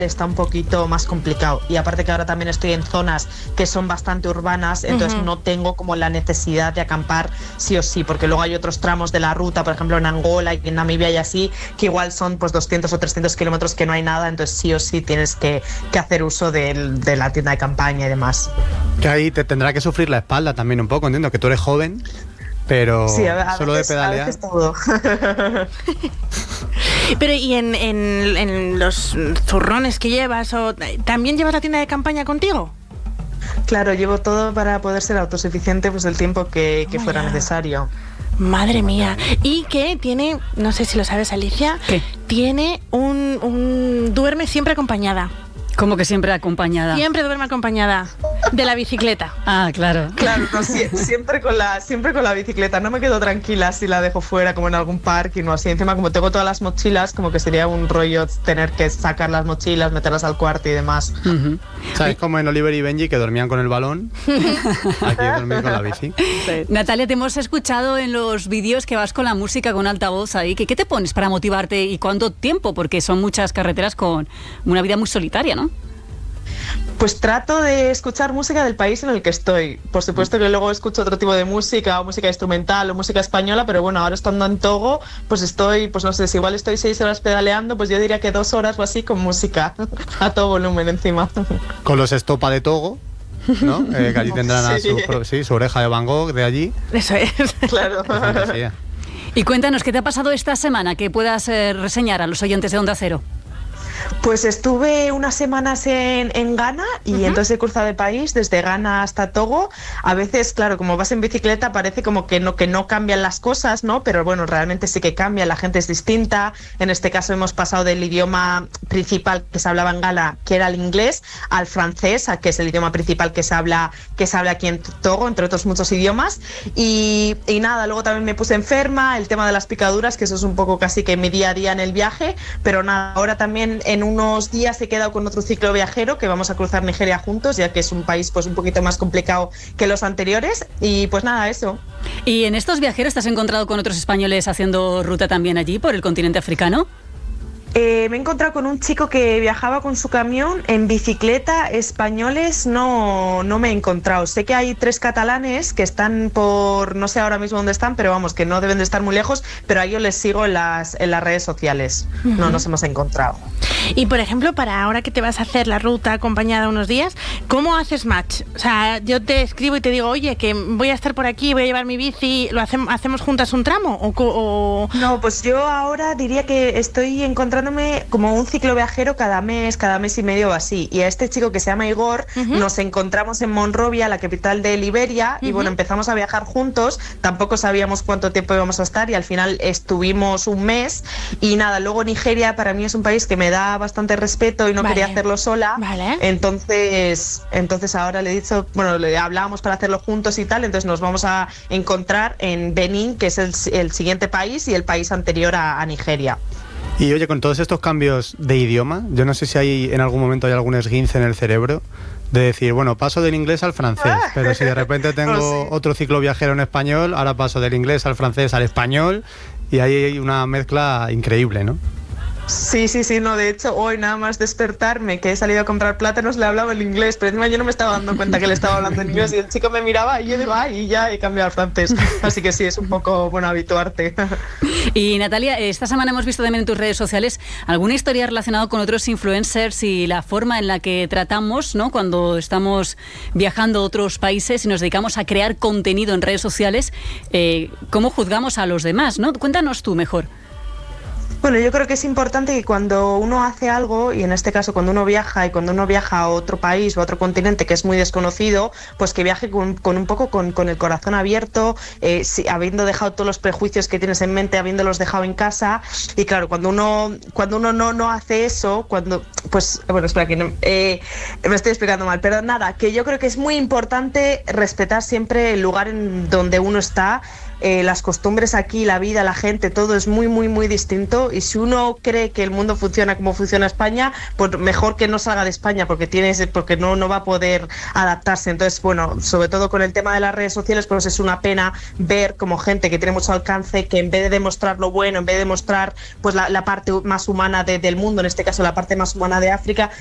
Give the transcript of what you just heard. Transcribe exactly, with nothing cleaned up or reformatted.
está un poquito más complicado, y aparte que ahora también estoy en zonas que son bastante urbanas, entonces uh-huh. no tengo como la necesidad de acampar sí o sí, porque luego hay otros tramos de la ruta, por ejemplo en Angola y en Namibia y así, que igual son pues doscientos o trescientos kilómetros que no hay nada, entonces sí o sí tienes que, que hacer uso de, de la tienda de campaña y demás. Que ahí te tendrá que sufrir la espalda también un poco, entiendo que tú eres joven, pero sí, a, a solo veces, de pedalear. A veces todo. Pero y en, en, en los zurrones que llevas, o ¿también llevas la tienda de campaña contigo? Claro, llevo todo para poder ser autosuficiente pues el tiempo que, que oh, fuera yeah. necesario. Madre mía. Y que tiene, no sé si lo sabes, Alicia, ¿qué? Tiene un, un duerme siempre acompañada. ¿Cómo que siempre acompañada? Siempre duerme acompañada de la bicicleta. Ah, claro. Claro, no, si, siempre, con la, siempre con la bicicleta. No me quedo tranquila si la dejo fuera, como en algún parque, no así. Encima, como tengo todas las mochilas, como que sería un rollo tener que sacar las mochilas, meterlas al cuarto y demás. Uh-huh. ¿Sabes? Como en Oliver y Benji, que dormían con el balón. Aquí dormir con la bici. Sí. Natalia, te hemos escuchado en los vídeos que vas con la música con altavoz ahí. ¿Qué, qué te pones para motivarte y cuánto tiempo? Porque son muchas carreteras con una vida muy solitaria, ¿no? Pues trato de escuchar música del país en el que estoy. Por supuesto que luego escucho otro tipo de música, o música instrumental, o música española, pero bueno, ahora estando en Togo, pues estoy, pues no sé, si igual estoy seis horas pedaleando, pues yo diría que dos horas o así con música, a todo volumen encima. Con los Estopa de Togo, ¿no? Eh, que allí tendrán sí. A su, sí, su oreja de Van Gogh de allí. Eso es. Claro. Y cuéntanos, ¿qué te ha pasado esta semana que puedas eh, reseñar a los oyentes de Onda Cero? Pues estuve unas semanas en, en Ghana y uh-huh. entonces he cruzado el país desde Ghana hasta Togo. A veces, claro, como vas en bicicleta parece como que no, que no cambian las cosas, ¿no? Pero bueno, realmente sí que cambia, la gente es distinta. En este caso hemos pasado del idioma principal que se hablaba en Ghana, que era el inglés, al francés, que es el idioma principal que se habla, que se habla aquí en Togo, entre otros muchos idiomas. Y, y nada, luego también me puse enferma, el tema de las picaduras, que eso es un poco casi que mi día a día en el viaje, pero nada, ahora también en unos días he quedado con otro ciclo viajero que vamos a cruzar Nigeria juntos, ya que es un país pues un poquito más complicado que los anteriores, y pues nada, eso. ¿Y en estos viajeros te has encontrado con otros españoles haciendo ruta también allí por el continente africano? Eh, me he encontrado con un chico que viajaba con su camión en bicicleta. Españoles no, no me he encontrado. Sé que hay tres catalanes que están por, no sé ahora mismo dónde están, pero vamos, que no deben de estar muy lejos, pero a ellos les sigo en las, en las redes sociales. Uh-huh. No nos hemos encontrado. Y por ejemplo, para ahora que te vas a hacer la ruta acompañada unos días, ¿cómo haces match? O sea, yo te escribo y te digo, oye, que voy a estar por aquí, voy a llevar mi bici, ¿lo hace, hacemos juntas un tramo? O, o... No, pues yo ahora diría que estoy encontrando como un ciclo viajero cada mes, cada mes y medio o así. Y a este chico que se llama Igor, uh-huh. nos encontramos en Monrovia, la capital de Liberia, uh-huh. y bueno, empezamos a viajar juntos. Tampoco sabíamos cuánto tiempo íbamos a estar y al final estuvimos un mes. Y nada, luego Nigeria para mí es un país que me da bastante respeto y no vale. quería hacerlo sola. Vale. Entonces, entonces ahora le he dicho, bueno, le hablábamos para hacerlo juntos y tal, entonces nos vamos a encontrar en Benín, que es el, el siguiente país y el país anterior a, a Nigeria. Y oye, con todos estos cambios de idioma, yo no sé si hay en algún momento hay algún esguince en el cerebro de decir, bueno, paso del inglés al francés, pero si de repente tengo oh, sí. otro ciclo viajero en español, ahora paso del inglés al francés al español, y ahí hay una mezcla increíble, ¿no? Sí, sí, sí, no, de hecho hoy nada más despertarme que he salido a comprar plátanos le hablaba en inglés, pero encima yo no me estaba dando cuenta que le estaba hablando en inglés y el chico me miraba y yo digo, ay, y ya he cambiado al francés, así que sí, es un poco bueno habituarte. Y Natalia, esta semana hemos visto también en tus redes sociales alguna historia relacionada con otros influencers y la forma en la que tratamos, ¿no?, cuando estamos viajando a otros países y nos dedicamos a crear contenido en redes sociales, eh, cómo juzgamos a los demás, ¿no? Cuéntanos tú mejor. Bueno, yo creo que es importante que cuando uno hace algo, y en este caso cuando uno viaja y cuando uno viaja a otro país o a otro continente que es muy desconocido, pues que viaje con, con un poco con, con el corazón abierto, eh, si, habiendo dejado todos los prejuicios que tienes en mente, habiéndolos dejado en casa. Y claro, cuando uno cuando uno no, no hace eso, cuando pues bueno, espera que no, eh, me estoy explicando mal, pero nada, que yo creo que es muy importante respetar siempre el lugar en donde uno está. eh, las costumbres aquí, la vida, la gente, todo es muy, muy, muy distinto. Y si uno cree que el mundo funciona como funciona España, pues mejor que no salga de España, porque tienes, porque no, no va a poder adaptarse. Entonces, bueno, sobre todo con el tema de las redes sociales, pues es una pena ver como gente que tiene mucho alcance, que en vez de demostrar lo bueno, en vez de demostrar pues la, la parte más humana de, del mundo, en este caso la parte más humana de África,